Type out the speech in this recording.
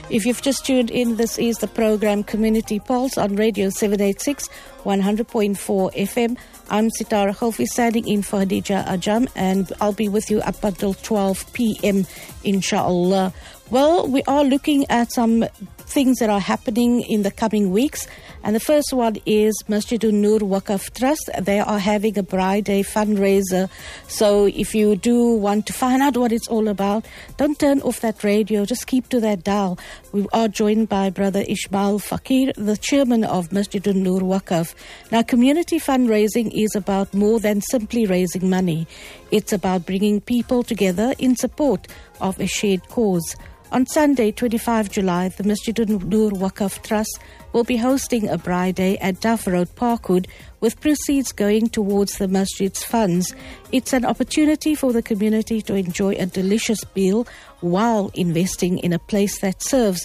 If you've just tuned in, this is the program Community Pulse on Radio 786, 100.4 FM. I'm Sitara Khofi standing in for Hadija Ajam, and I'll be with you up until 12 p.m. inshallah. Well, we are looking at some things that are happening in the coming weeks. And the first one is Masjidun Nur Waqf Trust. They are having a Bride Day fundraiser. So if you do want to find out what it's all about, don't turn off that radio. Just keep to that dial. We are joined by Brother Ismail Fakir, the chairman of Masjidun Nur Waqf. Now, community fundraising is about more than simply raising money. It's about bringing people together in support of a shared cause. On Sunday, 25 July, the Masjidun Nur Waqf Trust will be hosting a Bride Day at Duff Road, Parkwood, with proceeds going towards the masjid's funds. It's an opportunity for the community to enjoy a delicious meal while investing in a place that serves